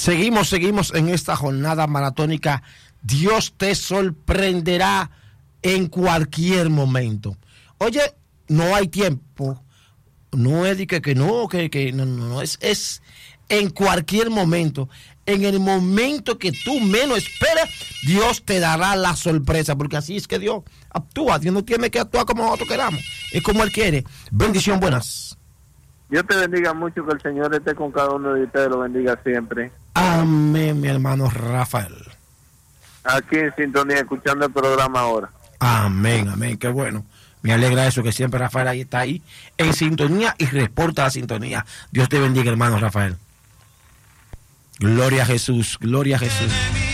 Seguimos en esta jornada maratónica. Dios te sorprenderá en cualquier momento. Oye, no hay tiempo. No es de que no, es en cualquier momento. En el momento que tú menos esperas, Dios te dará la sorpresa, porque así es que Dios actúa. Dios no tiene que actuar como nosotros queramos, es como Él quiere. Bendición, buenas. Dios te bendiga mucho, que el Señor esté con cada uno de ustedes, lo bendiga siempre. Amén, mi hermano Rafael. Aquí en sintonía, escuchando el programa ahora. Amén, qué bueno. Me alegra eso, que siempre Rafael ahí está ahí en sintonía y reporta la sintonía. Dios te bendiga, hermano Rafael. Gloria a Jesús, gloria a Jesús.